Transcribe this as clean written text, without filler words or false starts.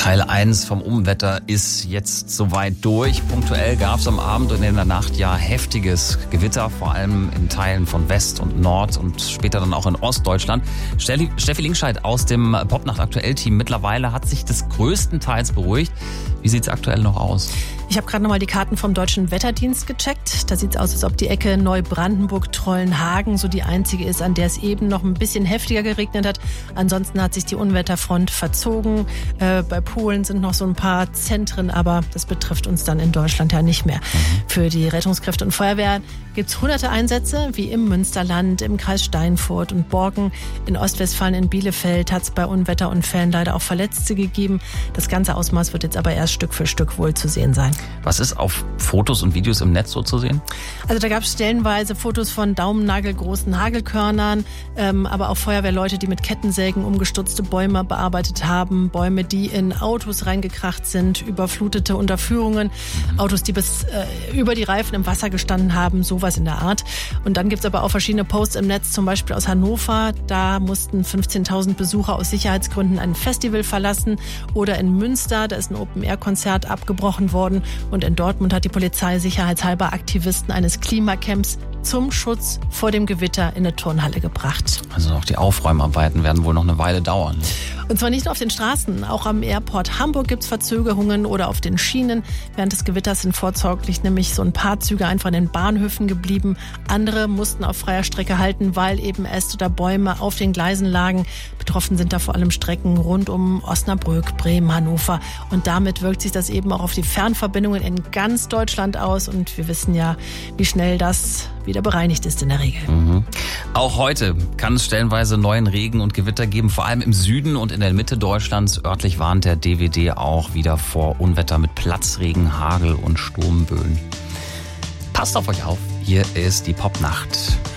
Teil 1 vom Unwetter ist jetzt soweit durch. Punktuell gab es am Abend und in der Nacht ja heftiges Gewitter, vor allem in Teilen von West und Nord und später dann auch in Ostdeutschland. Steffi Linkscheid aus dem Popnacht-Aktuell-Team. Mittlerweile hat sich das größtenteils beruhigt. Wie sieht es aktuell noch aus? Ich habe gerade nochmal die Karten vom Deutschen Wetterdienst gecheckt. Da sieht es aus, als ob die Ecke Neubrandenburg-Trollenhagen so die einzige ist, an der es eben noch ein bisschen heftiger geregnet hat. Ansonsten hat sich die Unwetterfront verzogen. Bei Polen sind noch so ein paar Zentren, aber das betrifft uns dann in Deutschland ja nicht mehr. Für die Rettungskräfte und Feuerwehr gibt es hunderte Einsätze, wie im Münsterland, im Kreis Steinfurt und Borken. In Ostwestfalen, in Bielefeld hat es bei Unwetterunfällen leider auch Verletzte gegeben. Das ganze Ausmaß wird jetzt aber erst Stück für Stück wohl zu sehen sein. Was ist auf Fotos und Videos im Netz so zu sehen? Also da gab es stellenweise Fotos von daumennagelgroßen Hagelkörnern, aber auch Feuerwehrleute, die mit Kettensägen umgestürzte Bäume bearbeitet haben, Bäume, die in Autos reingekracht sind, überflutete Unterführungen, Autos, die bis über die Reifen im Wasser gestanden haben, sowas in der Art. Und dann gibt es aber auch verschiedene Posts im Netz, zum Beispiel aus Hannover, da mussten 15.000 Besucher aus Sicherheitsgründen ein Festival verlassen, oder in Münster, da ist ein Open-Air-Konzert abgebrochen worden. Und in Dortmund hat die Polizei sicherheitshalber Aktivisten eines Klimacamps zum Schutz vor dem Gewitter in eine Turnhalle gebracht. Also auch die Aufräumarbeiten werden wohl noch eine Weile dauern. Und zwar nicht nur auf den Straßen, auch am Airport Hamburg gibt es Verzögerungen oder auf den Schienen. Während des Gewitters sind vorsorglich nämlich so ein paar Züge einfach in den Bahnhöfen geblieben. Andere mussten auf freier Strecke halten, weil eben Äste oder Bäume auf den Gleisen lagen. Betroffen sind da vor allem Strecken rund um Osnabrück, Bremen, Hannover. Und damit wirkt sich das eben auch auf die Fernverbindungen in ganz Deutschland aus. Und wir wissen ja, wie schnell das wieder bereinigt ist in der Regel. Auch heute kann es stellenweise neuen Regen und Gewitter geben, vor allem im Süden und in der Mitte Deutschlands. Örtlich warnt der DWD auch wieder vor Unwetter mit Platzregen, Hagel und Sturmböen. Passt auf euch auf, hier ist die Popnacht.